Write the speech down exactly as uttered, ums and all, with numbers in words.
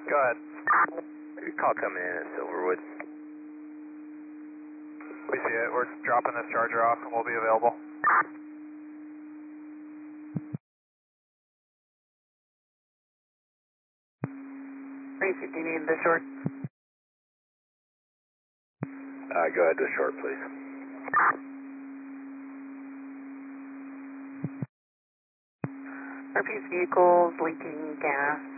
Go ahead. Call coming in at Silverwood. We see it. We're dropping this charger off and we'll be available. Tracy, do you need the short? Uh, go ahead to short, please. Are these vehicles leaking gas?